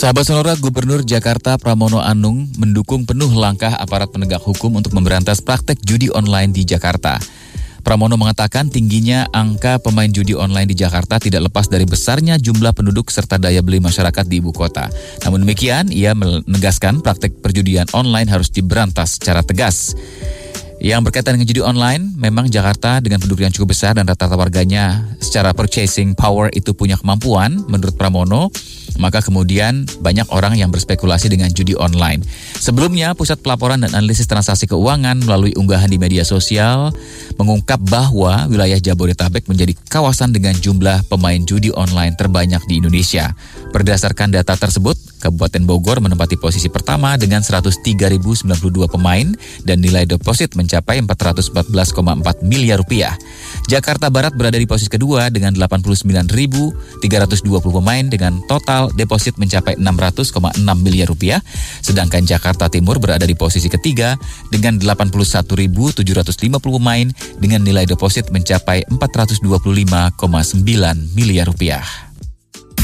Sahabat Sonora, Gubernur Jakarta Pramono Anung mendukung penuh langkah aparat penegak hukum untuk memberantas praktek judi online di Jakarta. Pramono mengatakan tingginya angka pemain judi online di Jakarta tidak lepas dari besarnya jumlah penduduk serta daya beli masyarakat di ibu kota. Namun demikian, ia menegaskan praktek perjudian online harus diberantas secara tegas. Yang berkaitan dengan judi online, memang Jakarta dengan penduduk yang cukup besar dan rata-rata warganya secara purchasing power itu punya kemampuan, menurut Pramono, maka kemudian banyak orang yang berspekulasi dengan judi online. Sebelumnya, Pusat Pelaporan dan Analisis Transaksi Keuangan melalui unggahan di media sosial mengungkap bahwa wilayah Jabodetabek menjadi kawasan dengan jumlah pemain judi online terbanyak di Indonesia. Berdasarkan data tersebut, Kabupaten Bogor menempati posisi pertama dengan 103.092 pemain dan nilai deposit mencapai 414,4 miliar rupiah. Jakarta Barat berada di posisi kedua dengan 89.320 pemain dengan total deposit mencapai 600,6 miliar rupiah. Sedangkan Jakarta Timur berada di posisi ketiga dengan 81.750 pemain dengan nilai deposit mencapai 425,9 miliar rupiah.